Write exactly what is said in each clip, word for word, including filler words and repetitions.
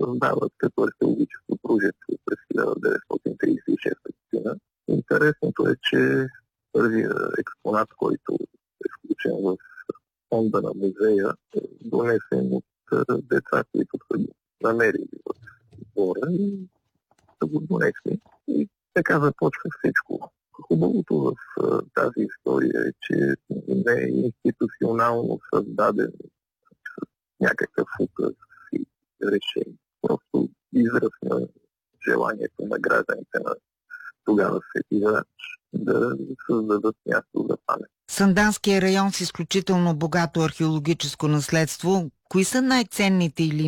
създават като археологическо дружество през хиляда деветстотин тридесет и шеста година. Интересното е, че първият експонат, който е включен в фонда на музея, е донесен от деца, които са го намерили в двора и са го донесли. И така започва всичко. Хубавото в тази история е, че не е институционално създаден с някакъв указ и решение. Просто израз на желанието на гражданите на тогава Свети Врач да създадат място за памет. Санданския район с изключително богато археологическо наследство. Кои са най-ценните или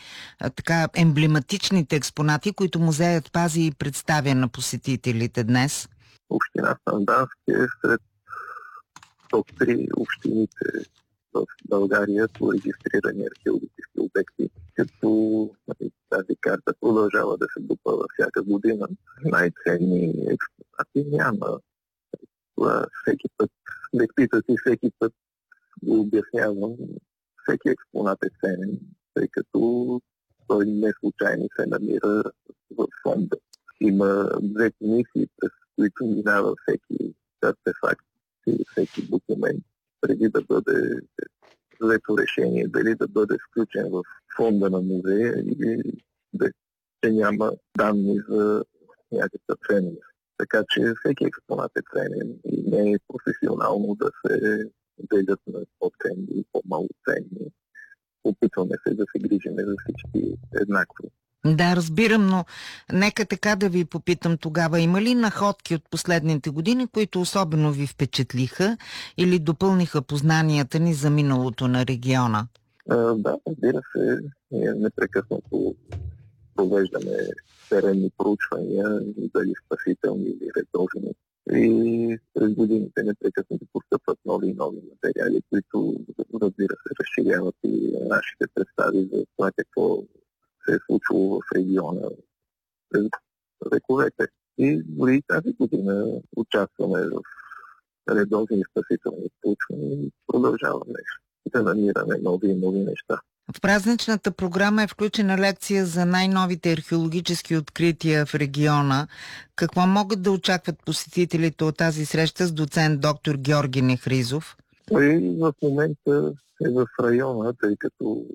най-емблематичните експонати, които музеят пази и представя на посетителите днес? Община Сандански е сред топ три общините в България по регистрирани археологически обекти, като тази карта продължава да се допълва всяка година. Най-ценни експонати няма. Това всеки път, не питате, всеки път го обяснявам. Всеки експонат е ценен, тъй като той не случайно се намира в фонда. Има две комисии, през които минава всеки артефакт и всеки документ, преди да бъде взето решение дали да бъде включен в фонда на музея или да че няма данни за някаква ценност. Така че всеки експонат е ценен и не е професионално да се делят на по-ценни и по-малоценни. Опитваме се да се грижиме за всички еднакво. Да, разбирам, но нека така да ви попитам тогава. Има ли находки от последните години, които особено ви впечатлиха или допълниха познанията ни за миналото на региона? А, да, разбира се. Ние непрекъснато провеждаме теренни проучвания, дали спасителни или редовни. И през годините непрекъснато постъпват нови и нови материали, които, разбира се, разширяват и нашите представи за това какво се е случило в региона през вековете. И дори тази година участваме в редовни спасителни проучвания и продължаваме да намираме нови и нови неща. В празничната програма е включена лекция за най-новите археологически открития в региона. Какво могат да очакват посетителите от тази среща с доцент доктор Георги Нехризов? И в момента е в района, тъй като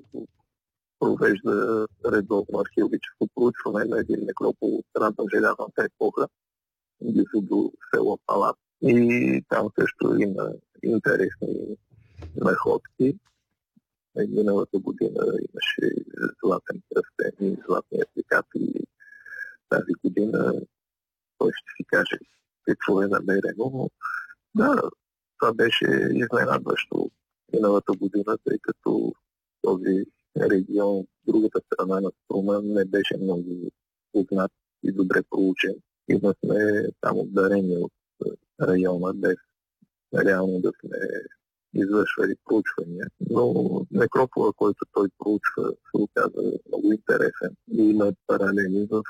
провежда редовно археологическо проучване на един некропол от ранна желязната епоха, близо до село Палат. И там също има интересни находки. Миналата година имаше златен пръстен и златни апликации. Тази година той ще си каже какво е намерено. Но да, това беше изненадващо миналата година, тъй като този регион, другата страна на Струма, не беше много познат и добре проучен. Имахме само дарение от района, без реално да сме извършвали проучвания. Но некропола, който той проучва, се оказа много интересен. И има паралели в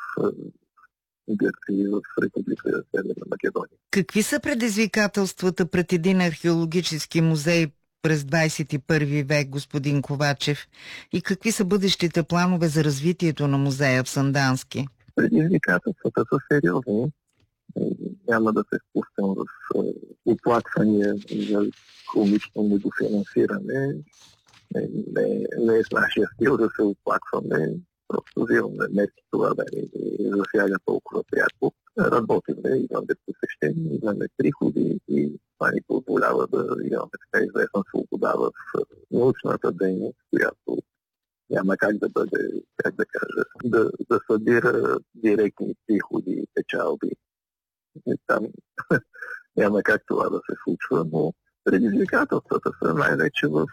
Гърция и в Република Северна Македония. Какви са предизвикателствата пред един археологически музей през двадесет и първи век, господин Ковачев? И какви са бъдещите планове за развитието на музея в Сандански? Предизвикателствата са сериозни. Няма да се спускам в оплаквания за хронично недофинансиране. Не, не, не е с нашия стил да се оплакваме. Просто взимаме мерки това да ни засяга толкова пряко. Работиме, имаме посещения, имаме приходи и това ни позволява да имаме така известна свобода в научната дейност, която няма как да бъде, как да кажа, да, да събира директни приходи и печалби. И там няма как това да се случва, но предизвикателствата са най-вече в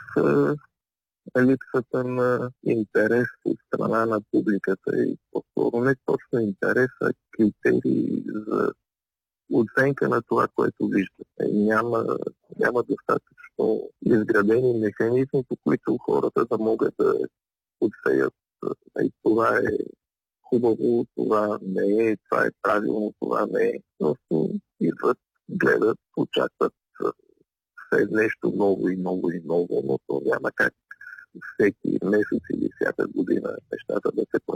е, липсата на интерес от страна на публиката и по-скоро не точно интерес, а критерии за оценка на това, което виждате. Няма, няма достатъчно изградени механизми, по които хората да могат да отсеят. И това е хубаво, това не е, това е правилно, това не е. Просто идват, гледат, очакват все нещо ново и ново и ново, но то няма как всеки месец или всяка година нещата да се променят.